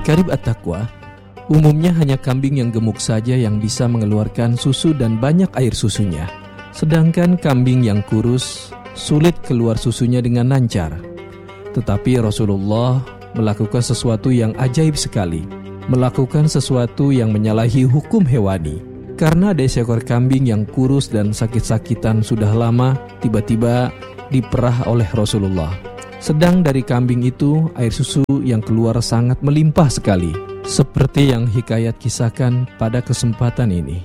Karib at-taqwa umumnya hanya kambing yang gemuk saja yang bisa mengeluarkan susu dan banyak air susunya. Sedangkan kambing yang kurus sulit keluar susunya dengan lancar. Tetapi Rasulullah melakukan sesuatu yang ajaib sekali, melakukan sesuatu yang menyalahi hukum hewani. Karena ada seekor kambing yang kurus dan sakit-sakitan sudah lama, tiba-tiba diperah oleh Rasulullah. Sedang dari kambing itu air susu yang keluar sangat melimpah sekali, seperti yang hikayat kisahkan pada kesempatan ini.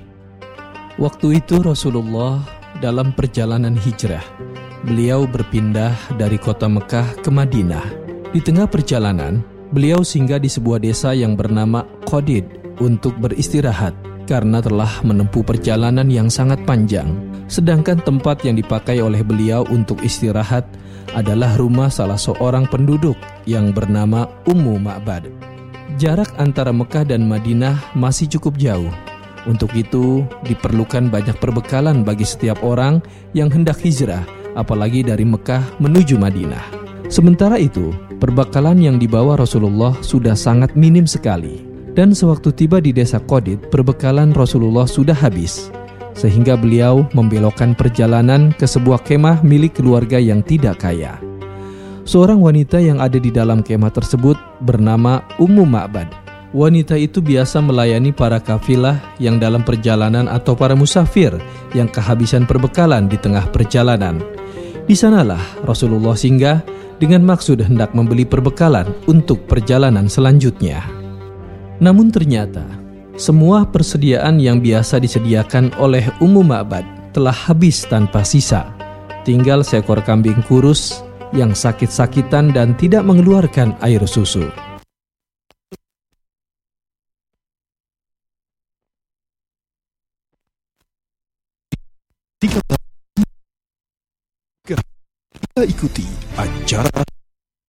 Waktu itu Rasulullah dalam perjalanan hijrah. Beliau berpindah dari kota Mekah ke Madinah. Di tengah perjalanan, beliau singgah di sebuah desa yang bernama Qadid untuk beristirahat karena telah menempuh perjalanan yang sangat panjang. Sedangkan tempat yang dipakai oleh beliau untuk istirahat adalah rumah salah seorang penduduk yang bernama Ummu Ma'bad. Jarak antara Mekah dan Madinah masih cukup jauh. Untuk itu diperlukan banyak perbekalan bagi setiap orang yang hendak hijrah, apalagi dari Mekah menuju Madinah. Sementara itu, perbekalan yang dibawa Rasulullah sudah sangat minim sekali. Dan sewaktu tiba di desa Qadid, perbekalan Rasulullah sudah habis, sehingga beliau membelokkan perjalanan ke sebuah kemah milik keluarga yang tidak kaya. Seorang wanita yang ada di dalam kemah tersebut bernama Ummu Ma'bad. Wanita itu biasa melayani para kafilah yang dalam perjalanan atau para musafir yang kehabisan perbekalan di tengah perjalanan. Di sanalah Rasulullah singgah dengan maksud hendak membeli perbekalan untuk perjalanan selanjutnya. Namun ternyata semua persediaan yang biasa disediakan oleh Ummu Ma'bad telah habis tanpa sisa. Tinggal seekor kambing kurus yang sakit-sakitan dan tidak mengeluarkan air susu. Kita ikuti acara